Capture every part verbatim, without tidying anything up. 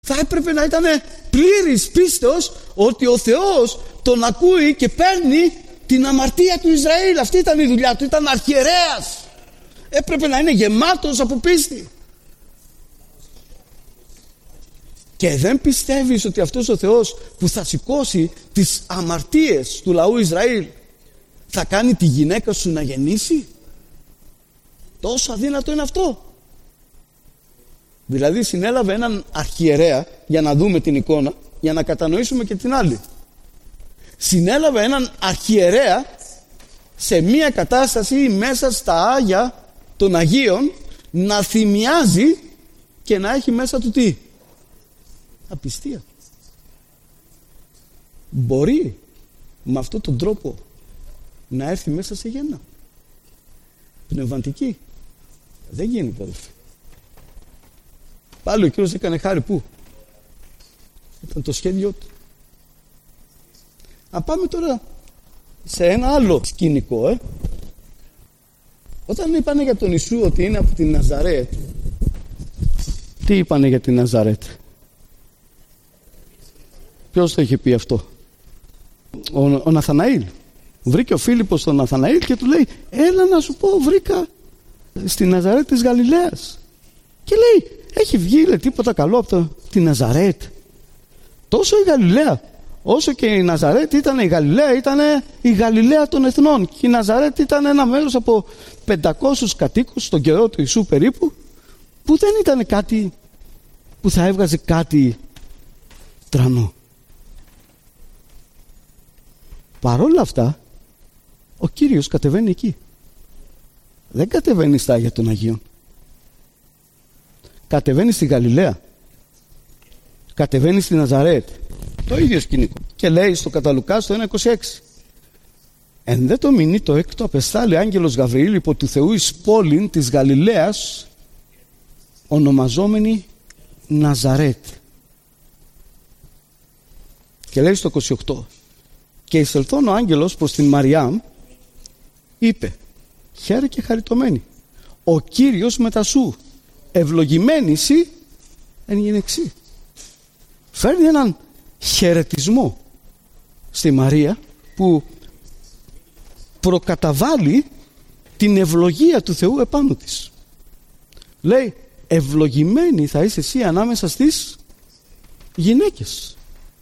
Θα έπρεπε να ήταν πλήρης πίστεως ότι ο Θεός τον ακούει και παίρνει την αμαρτία του Ισραήλ. Αυτή ήταν η δουλειά του, ήταν αρχιερέας. Έπρεπε να είναι γεμάτος από πίστη. Και δεν πιστεύεις ότι αυτός ο Θεός που θα σηκώσει τις αμαρτίες του λαού Ισραήλ θα κάνει τη γυναίκα σου να γεννήσει? Τόσο αδύνατο είναι αυτό. Δηλαδή συνέλαβε έναν αρχιερέα, για να δούμε την εικόνα, για να κατανοήσουμε και την άλλη. Συνέλαβε έναν αρχιερέα σε μια κατάσταση μέσα στα Άγια των Αγίων να θυμιάζει και να έχει μέσα του τι? Απιστία. Μπορεί με αυτόν τον τρόπο να έρθει μέσα σε γέννα πνευματική? Δεν γίνεται, αδελφοί. Πάλι ο Κύριος έκανε χάρη που? Ήταν το σχέδιό του. Να πάμε τώρα σε ένα άλλο σκηνικό. Ε. Όταν είπανε για τον Ιησού ότι είναι από την Ναζαρέτ, τι είπανε για την Ναζαρέτ? Ποιος το είχε πει αυτό? Ο, ο Ναθαναήλ. Βρήκε ο Φίλιππος τον Ναθαναήλ και του λέει, έλα να σου πω, βρήκα στη Ναζαρέτ της Γαλιλαίας. Και λέει, έχει βγει λέει, τίποτα καλό από το, τη Ναζαρέτ? Τόσο η Γαλιλαία, όσο και η Ναζαρέτ ήταν η Γαλιλαία, ήταν η Γαλιλαία των εθνών. Και η Ναζαρέτ ήταν ένα μέρος από πεντακόσιους κατοίκους στον καιρό του Ιησού περίπου, που δεν ήταν κάτι που θα έβγαζε κάτι τρανό. Παρόλα αυτά, ο Κύριος κατεβαίνει εκεί. Δεν κατεβαίνει στα Άγια των Αγίων. Κατεβαίνει στη Γαλιλαία. Κατεβαίνει στη Ναζαρέτ. Το ίδιο σκηνικό. Και λέει στο κατά Λουκά στο ένα είκοσι έξι. Εν δε το μηνύ το έκτο απεστάλλει άγγελος Γαβριήλ υπό του Θεού εις πόλην της Γαλιλαίας, ονομαζόμενη Ναζαρέτ. Και λέει στο είκοσι οκτώ. Και εισελθόν ο άγγελος προς την Μαριάμ, είπε, χαίρε και χαριτωμένη, ο Κύριος μετά σου, ευλογημένη εσύ εν γυναιξί. Φέρνει έναν χαιρετισμό στη Μαρία που προκαταβάλει την ευλογία του Θεού επάνω της. Λέει, ευλογημένη θα είσαι εσύ ανάμεσα στις γυναίκες.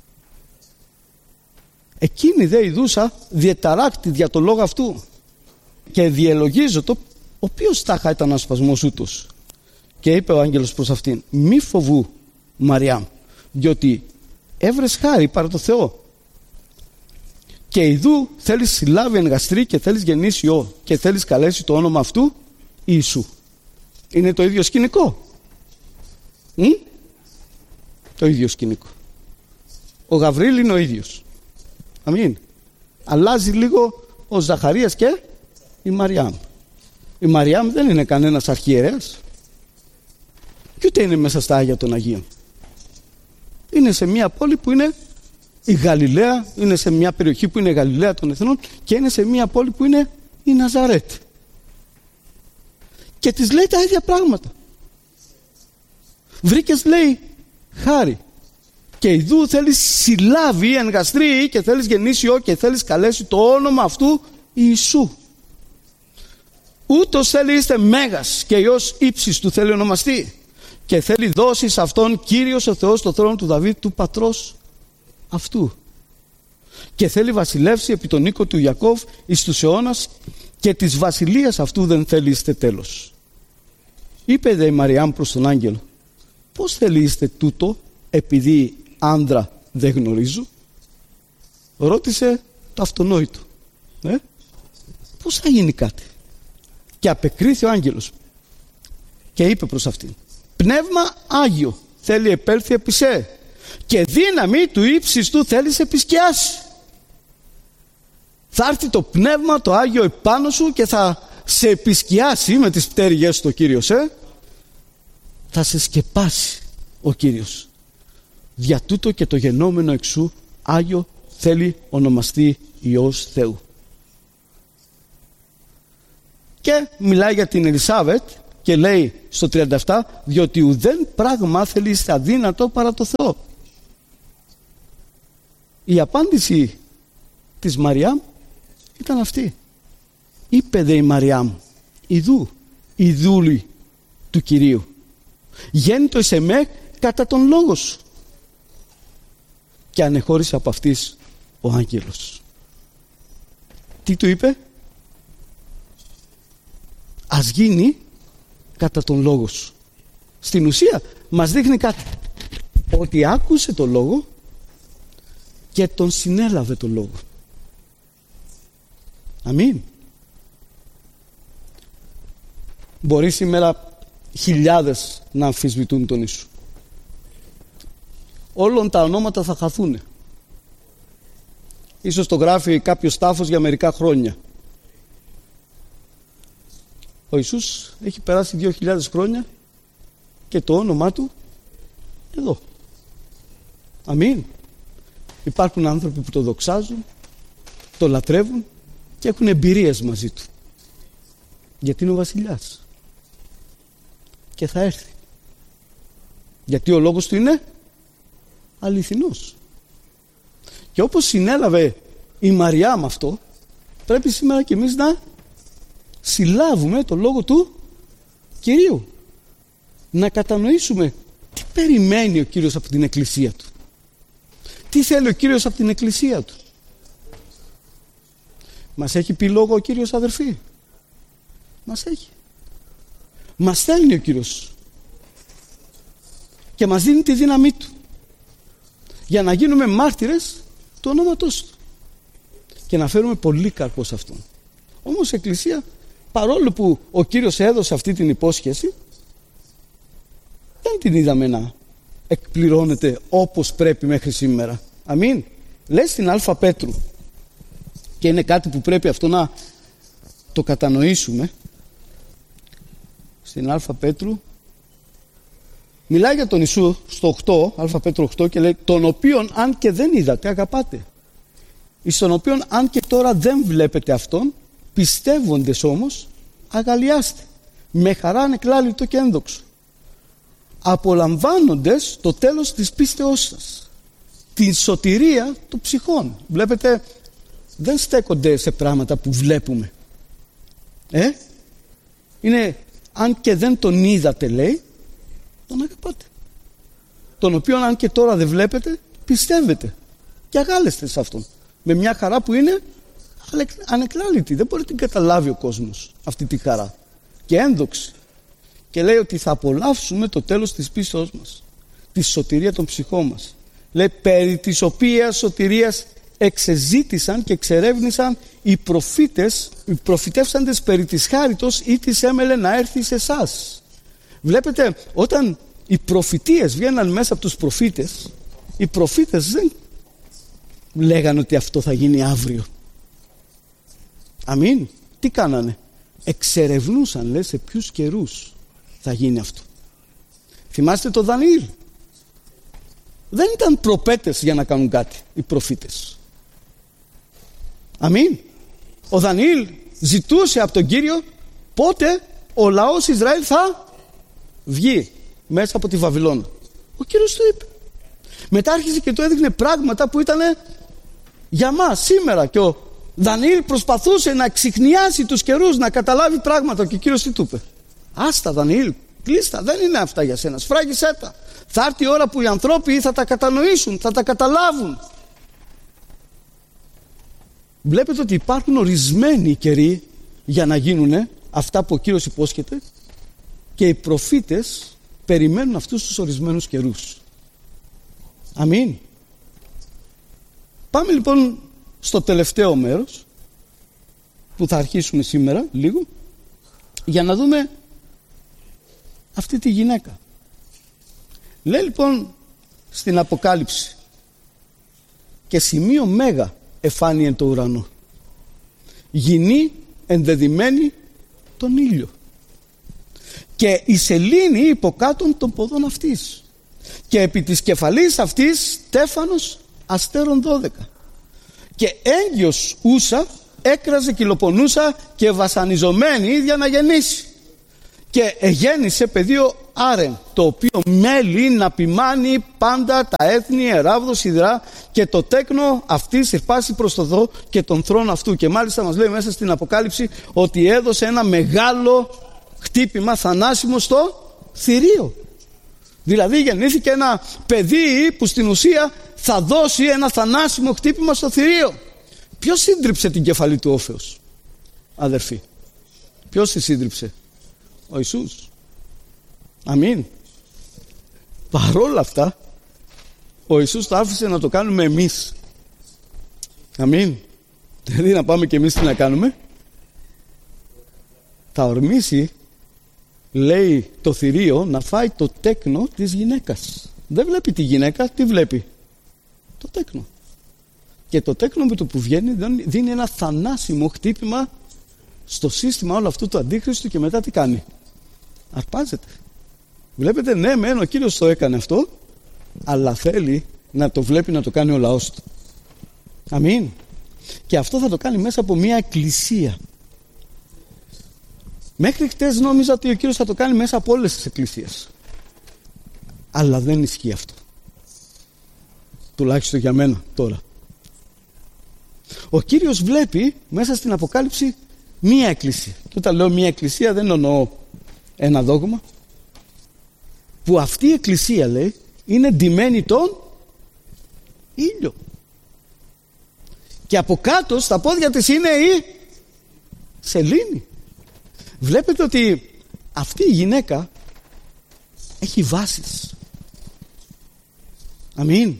Εκείνη δε ειδούσα διεταράκτη δια το λόγο αυτού και διελογίζω το, ο οποίος τάχα ήταν ασπασμός ούτως. Και είπε ο άγγελος προς αυτήν, μη φοβού Μαριάμ, διότι έβρες χάρη παρά το Θεό. Και ιδού θέλεις συλλάβει εν γαστρή και θέλεις γεννήσει ιό και θέλεις καλέσει το όνομα αυτού Ιησού. Είναι το ίδιο σκηνικό. Μ? Το ίδιο σκηνικό. Ο Γαβρίλ είναι ο ίδιος. Αμήν. Αλλάζει λίγο ο Ζαχαρίας και η Μαριάμ. Η Μαριάμ δεν είναι κανένας αρχιερέας και ούτε είναι μέσα στα Άγια των Αγίων. Είναι σε μια πόλη που είναι η Γαλιλαία, είναι σε μια περιοχή που είναι η Γαλιλαία των εθνών και είναι σε μια πόλη που είναι η Ναζαρέτ. Και της λέει τα ίδια πράγματα. Βρήκες, λέει, χάρη. Και ιδού θέλεις συλλάβει εν γαστρή και θέλεις γεννήσει ιό και θέλεις καλέσει το όνομα αυτού Ιησού. Ούτως θέλει είστε μέγας και ιός ύψης του θέλει ονομαστεί. Και θέλει δώσει σε αυτόν Κύριος ο Θεός το θρόνο του Δαβίδ του πατρός αυτού. Και θέλει βασιλεύσει επί τον οίκο του Ιακώβ εις τους αιώνας και της βασιλείας αυτού δεν θέλει είστε τέλος. Είπε δε η Μαριάμ προς τον άγγελο, πώς θέλει είστε τούτο επειδή άνδρα δεν γνωρίζω? Ρώτησε το αυτονόητο. Ε? Πώς θα γίνει κάτι? Και απεκρίθη ο άγγελος και είπε προς αυτήν, πνεύμα Άγιο θέλει επέλθει επί σε και δύναμη του ύψης του θέλει σε επισκιάσει. Θα έρθει το πνεύμα το Άγιο επάνω σου και θα σε επισκιάσει με τις πτέρυγες του ο Κύριος. Ε? Θα σε σκεπάσει ο Κύριος. Δια τούτο και το γενόμενο εξού Άγιο θέλει ονομαστεί Υιός Θεού. Και μιλάει για την Ελισάβετ και λέει στο τριάντα επτά, διότι ουδέν πράγμα θέλει στα δύνατο παρά το Θεό. Η απάντηση της Μαριάμ ήταν αυτή. Είπε δε η Μαριάμ, ιδού, η δούλη του Κυρίου, γέννητο εις εμέ κατά τον λόγο σου. Και ανεχώρησε από αυτής ο άγγελος. Τι του είπε? Ας γίνει κατά τον λόγο σου. Στην ουσία μας δείχνει κάτι. Ότι άκουσε το λόγο και τον συνέλαβε το λόγο. Αμήν. Μπορεί σήμερα χιλιάδες να αμφισβητούν τον Ιησού. Όλων τα ονόματα θα χαθούν. Ίσως το γράφει κάποιος τάφος για μερικά χρόνια. Ο Ιησούς έχει περάσει δύο χιλιάδες χρόνια και το όνομά του εδώ. Αμήν. Υπάρχουν άνθρωποι που το δοξάζουν, το λατρεύουν και έχουν εμπειρίες μαζί του. Γιατί είναι ο βασιλιάς. Και θα έρθει. Γιατί ο λόγος του είναι αληθινός. Και όπως συνέλαβε η Μαριά με αυτό, πρέπει σήμερα και εμείς να συλλάβουμε το λόγο του Κυρίου. Να κατανοήσουμε τι περιμένει ο Κύριος από την Εκκλησία του. Τι θέλει ο Κύριος από την Εκκλησία του. Μας έχει πει λόγο ο Κύριος, αδερφοί? Μας έχει. Μας στέλνει ο Κύριος και μας δίνει τη δύναμή του για να γίνουμε μάρτυρες του ονόματός του και να φέρουμε πολύ καρπό σε αυτόν. Όμως η Εκκλησία, παρόλο που ο Κύριος έδωσε αυτή την υπόσχεση, δεν την είδαμε να εκπληρώνεται όπως πρέπει μέχρι σήμερα. Αμήν. Λέει στην Α Πέτρου, και είναι κάτι που πρέπει αυτό να το κατανοήσουμε, στην Α Πέτρου μιλάει για τον Ιησού στο οκτώ, Α Πέτρου οκτώ, και λέει, τον οποίον αν και δεν είδατε αγαπάτε, εις τον οποίον αν και τώρα δεν βλέπετε αυτόν, πιστεύοντες όμως αγαλιάστε με χαρά ανεκλάλητο και ένδοξο, απολαμβάνοντες το τέλος της πίστεώς σας, την σωτηρία των ψυχών. Βλέπετε, δεν στέκονται σε πράγματα που βλέπουμε. Ε? Είναι, αν και δεν τον είδατε, λέει, τον αγαπάτε. Τον οποίον αν και τώρα δεν βλέπετε, πιστεύετε και αγάλεστε σε αυτόν. Με μια χαρά που είναι ανεκλάλητη. Δεν μπορεί να την καταλάβει ο κόσμος αυτή τη χαρά. Και ένδοξη. Και λέει ότι θα απολαύσουμε το τέλος της πίστεως μας, τη σωτηρία των ψυχών μας. Λέει, περί της οποίας σωτηρίας εξεζήτησαν και εξερεύνησαν οι προφήτες, οι προφητεύσαντες περί της χάριτος ή της έμελε να έρθει σε εσάς. Βλέπετε, όταν οι προφητείες βγαίναν μέσα από τους προφήτες, οι προφήτες δεν λέγανε ότι αυτό θα γίνει αύριο. Αμήν. Τι κάνανε? Εξερευνούσαν, λέει, σε ποιους καιρούς θα γίνει αυτό. Θυμάστε το Δανιήλ? Δεν ήταν προπέτες για να κάνουν κάτι οι προφήτες. Αμήν. Ο Δανιήλ ζητούσε από τον Κύριο πότε ο λαός Ισραήλ θα βγει μέσα από τη Βαβυλώνα. Ο Κύριος το είπε. Μετά άρχισε και το έδειχνε πράγματα που ήταν για μας σήμερα, και ο Δανιήλ προσπαθούσε να εξιχνιάσει τους καιρούς, να καταλάβει πράγματα, και ο Κύριος τι του είπε? Άστα, Δανιήλ, κλείστα, δεν είναι αυτά για σένα, σφράγισέ τα. Θα έρθει η ώρα που οι ανθρώποι θα τα κατανοήσουν, θα τα καταλάβουν. Βλέπετε ότι υπάρχουν ορισμένοι καιροί για να γίνουν αυτά που ο Κύριος υπόσχεται, και οι προφήτες περιμένουν αυτούς τους ορισμένους καιρούς. Αμήν. Πάμε λοιπόν στο τελευταίο μέρος που θα αρχίσουμε σήμερα λίγο, για να δούμε αυτή τη γυναίκα. Λέει λοιπόν στην Αποκάλυψη, και σημείο μέγα εφάνει εν το ουρανό, γυνή ενδεδειμένη τον ήλιο, και η σελήνη υποκάτων των ποδών αυτής, και επί της κεφαλής αυτής στέφανος αστέρων δώδεκα, και έγκυος ούσα έκραζε, κυλοπονούσα και βασανιζομένη ίδια να γεννήσει, Και εγέννησε πεδίο Άρεν, το οποίο μέλει να ποιμάνει πάντα τα έθνη, εράβδο, σιδρά, και το τέκνο αυτή συρπάσει προς το Θεό και τον θρόνο αυτού. Και μάλιστα μας λέει μέσα στην Αποκάλυψη ότι έδωσε ένα μεγάλο χτύπημα θανάσιμο στο θηρίο. Δηλαδή γεννήθηκε ένα παιδί που στην ουσία θα δώσει ένα θανάσιμο χτύπημα στο θηρίο. Ποιος σύντριψε την κεφαλή του όφεως, αδερφοί? Ποιος τη σύντριψε? Ο Ιησούς. Αμήν. Παρόλα αυτά, ο Ιησούς το άφησε να το κάνουμε εμείς. Αμήν. Δηλαδή να πάμε και εμείς τι να κάνουμε? Θα ορμήσει, λέει, το θηρίο να φάει το τέκνο της γυναίκας. Δεν βλέπει τη γυναίκα, τι βλέπει? Το τέκνο. Και το τέκνο με το που βγαίνει δίνει ένα θανάσιμο χτύπημα στο σύστημα όλο αυτού του αντίχριστου και μετά τι κάνει? Αρπάζεται. Βλέπετε, ναι μεν ο Κύριος το έκανε αυτό, αλλά θέλει να το βλέπει να το κάνει ο λαός του. Αμήν. Και αυτό θα το κάνει μέσα από μια εκκλησία. Μέχρι χτες νόμιζα ότι ο Κύριος θα το κάνει μέσα από όλες τις εκκλησίες, αλλά δεν ισχύει αυτό, τουλάχιστον για μένα τώρα. Ο Κύριος βλέπει μέσα στην Αποκάλυψη μία εκκλησία. Και όταν λέω μία εκκλησία δεν εννοώ ένα δόγμα, που αυτή η εκκλησία, λέει, είναι ντυμένη τον ήλιο. Και από κάτω στα πόδια της είναι η σελήνη. Βλέπετε ότι αυτή η γυναίκα έχει βάσεις. Αμήν.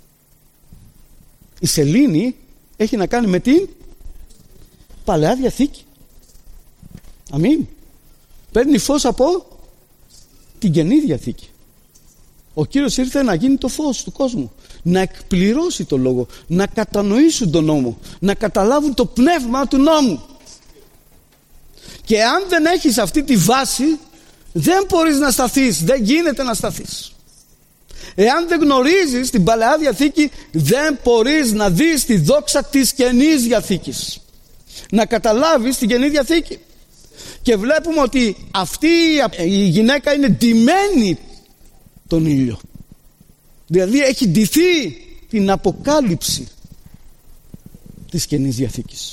Η σελήνη έχει να κάνει με την Παλαιά Διαθήκη. Αμήν. Παίρνει φως από την Καινή Διαθήκη. Ο Κύριος ήρθε να γίνει το φως του κόσμου, να εκπληρώσει το λόγο, να κατανοήσουν τον νόμο, να καταλάβουν το πνεύμα του νόμου. Και αν δεν έχεις αυτή τη βάση, δεν μπορείς να σταθείς, δεν γίνεται να σταθείς. Εάν δεν γνωρίζεις την Παλαιά Διαθήκη, δεν μπορείς να δεις τη δόξα της Καινής Διαθήκης, να καταλάβεις την Καινή Διαθήκη. Και βλέπουμε ότι αυτή η γυναίκα είναι ντυμένη τον ήλιο. Δηλαδή έχει ντυθεί την αποκάλυψη της Καινής Διαθήκης.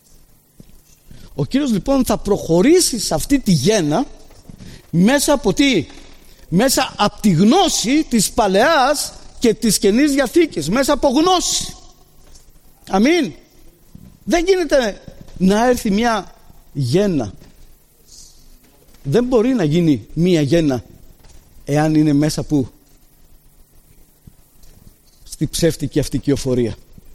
Ο Κύριος λοιπόν θα προχωρήσει σε αυτή τη γέννα μέσα από τι? Μέσα από τη γνώση της Παλαιάς και της Καινής Διαθήκης. Μέσα από γνώση. Αμήν. Δεν γίνεται να έρθει μια γέννα. Δεν μπορεί να γίνει μια γέννα εάν είναι μέσα που? Στη ψεύτικη αυτή κυοφορία.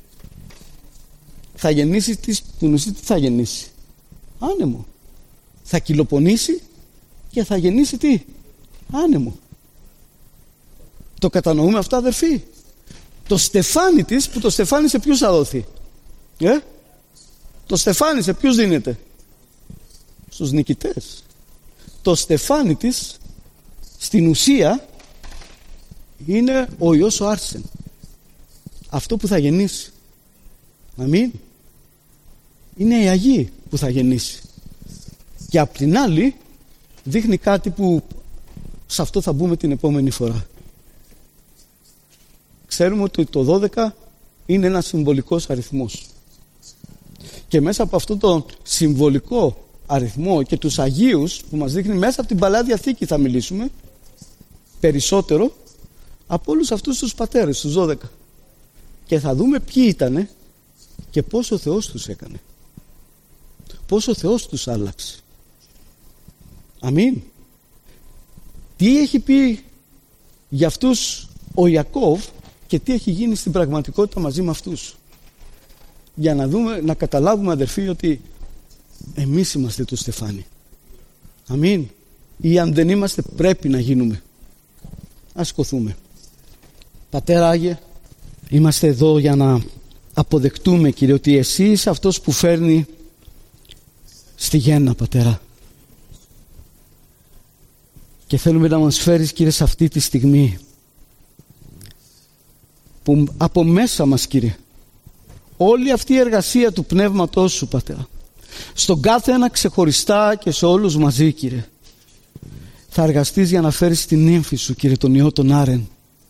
Θα γεννήσει τι, τι θα γεννήσει? Άνεμο. Θα κυλοπονήσει και θα γεννήσει τι? Άνεμο. Το κατανοούμε αυτό, αδερφοί? Το στεφάνι της, που το στεφάνι σε ποιους θα δοθεί? Ε? Το στεφάνι σε ποιους δίνεται? Στους νικητές. Το στεφάνι της στην ουσία είναι ο Υιός ο Άρσεν, αυτό που θα γεννήσει. Αμήν. Είναι οι Αγίοι που θα γεννήσει. Και απ' την άλλη δείχνει κάτι που σε αυτό θα μπούμε την επόμενη φορά. Ξέρουμε ότι το δώδεκα είναι ένας συμβολικός αριθμός, και μέσα από αυτό το συμβολικό αριθμό και τους Αγίους που μας δείχνει μέσα από την Παλαιά Διαθήκη, θα μιλήσουμε περισσότερο από όλους αυτούς τους πατέρες, τους δώδεκα, και θα δούμε ποιοι ήτανε και πώς ο Θεός τους έκανε, πώς ο Θεός τους άλλαξε. Αμήν. Τι έχει πει για αυτούς ο Ιακώβ και τι έχει γίνει στην πραγματικότητα μαζί με αυτούς, για να δούμε, να καταλάβουμε, αδερφοί, ότι εμείς είμαστε το στεφάνι. Αμήν. Ή αν δεν είμαστε, πρέπει να γίνουμε. Ας σηκωθούμε. Πατέρα Άγιε, είμαστε εδώ για να αποδεκτούμε, Κύριε, ότι εσύ είσαι αυτός που φέρνει στη γέννα, Πατέρα. Και θέλουμε να μας φέρεις, Κύριε, σε αυτή τη στιγμή που από μέσα μας, Κύριε, όλη αυτή η εργασία του Πνεύματός Σου, Πατέρα, στον κάθε ένα ξεχωριστά και σε όλους μαζί, Κύριε, θα εργαστείς για να φέρεις την ύμφη σου, Κύριε, τον Υιό τον Άρεν.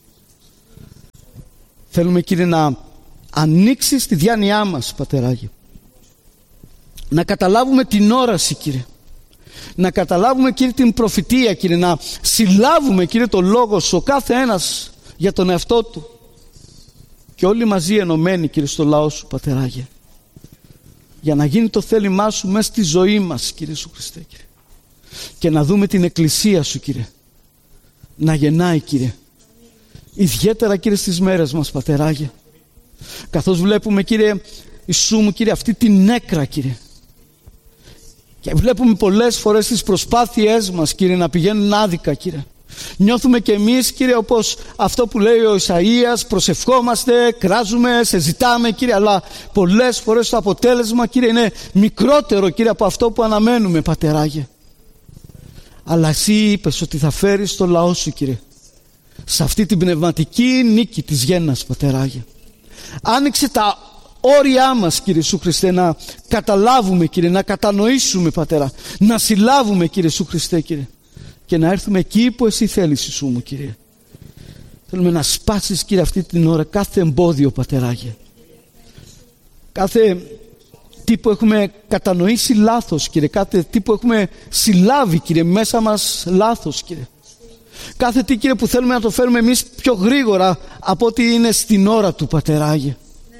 Θέλουμε, Κύριε, να ανοίξεις τη διάνοιά μας, Πατεράγε. Να καταλάβουμε την όραση, Κύριε. Να καταλάβουμε, Κύριε, την προφητεία, Κύριε. Να συλλάβουμε, Κύριε, το λόγο σου, ο κάθε ένας για τον εαυτό του. Και όλοι μαζί ενωμένοι, Κύριε, στο λαό σου, Πατεράγε. Για να γίνει το θέλημά σου μέσα στη ζωή μας, Κύριε Ιησού Χριστέ, Κύριε. Και να δούμε την εκκλησία σου, Κύριε, να γεννάει, Κύριε. Ιδιαίτερα, Κύριε, στις μέρες μας, Πατεράγε. Καθώς βλέπουμε, Κύριε Ιησού μου, Κύριε, αυτή την νέκρα, Κύριε. Και βλέπουμε πολλές φορές τις προσπάθειές μας, Κύριε, να πηγαίνουν άδικα, Κύριε. Νιώθουμε και εμείς, Κύριε, όπως αυτό που λέει ο Ισαΐας, προσευχόμαστε, κράζουμε, σε ζητάμε, Κύριε, αλλά πολλές φορές το αποτέλεσμα, Κύριε, είναι μικρότερο, Κύριε, από αυτό που αναμένουμε, Πατεράγε. Αλλά Εσύ είπες ότι θα φέρεις το λαό σου, Κύριε, σε αυτή την πνευματική νίκη της γέννας, Πατεράγε. Άνοιξε τα όρια μας, Κύριε Ιησού Χριστέ, να καταλάβουμε, Κύριε, να κατανοήσουμε, Πατέρα, να συλλάβουμε, Κύριε Ιησού Χριστέ, Κύριε, και να έρθουμε εκεί που Εσύ θέλεις, Ιησού μου, Κύριε. Θέλουμε να σπάσεις, Κύριε, αυτή την ώρα κάθε εμπόδιο, Πατεράγε. Κάθε τι που έχουμε κατανοήσει λάθος, Κύριε. Κάθε τι που έχουμε συλλάβει, Κύριε, μέσα μας λάθος, Κύριε. Κάθε τι, Κύριε, που θέλουμε να το φέρουμε εμείς πιο γρήγορα από ό,τι είναι στην ώρα του, Πατεράγε.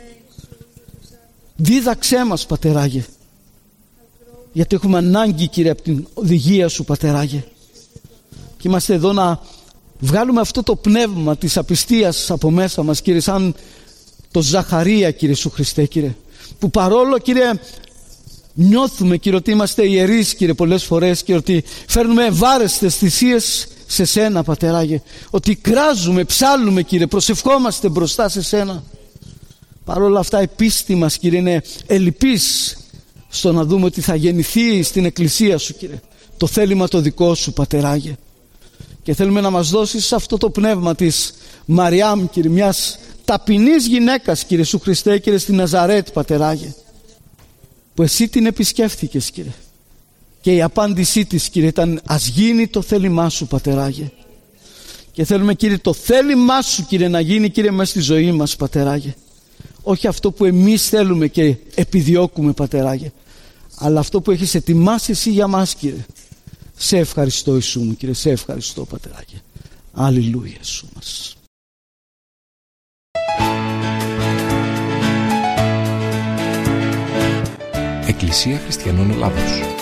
Δίδαξέ μας, Πατεράγε. Γιατί έχουμε ανάγκη, Κύριε, από την οδηγία σου, Πατεράγε. Και είμαστε εδώ να βγάλουμε αυτό το πνεύμα της απιστίας από μέσα μας, Κύριε, σαν το Ζαχαρία, Κύριε Ιησού Χριστέ, Κύριε. Που παρόλο, Κύριε, νιώθουμε, Κύριε, ότι είμαστε ιερείς, Κύριε, πολλές φορές, Κύριε, ότι φέρνουμε ευάρεστες θυσίες σε Σένα, Πατεράγε. Ότι κράζουμε, ψάλλουμε, Κύριε, προσευχόμαστε μπροστά σε Σένα. Παρόλα αυτά η πίστη μας, Κύριε, είναι ελλειπής στο να δούμε ότι θα γεννηθεί στην εκκλησία σου, Κύριε, το θέλημα το δικό σου, Πατεράγε. Και θέλουμε να μας δώσεις αυτό το πνεύμα της Μαριάμ, Κύριε, μιας ταπεινής γυναίκας, Κύριε Ιησού Χριστέ, Κύριε, στη Ναζαρέτ, Πατεράγε, που Εσύ την επισκέφθηκες, Κύριε, και η απάντησή της, Κύριε, ήταν ας γίνει το θέλημά σου, Πατεράγε. Και θέλουμε, Κύριε, το θέλημά σου, Κύριε, να γίνει, Κύριε, μέσα στη ζωή μας, Πατεράγε. Όχι αυτό που εμείς θέλουμε και επιδιώκουμε, Πατεράγε, αλλά αυτό που έχεις ετοιμάσει Εσύ για μας, Κύριε. Σε ευχαριστώ, Ιησού μου, Κύριε, σε ευχαριστώ, Πατεράγε. Αλληλούια, Ιησού μας. Εκκλησία Χριστιανών Ελλάδος.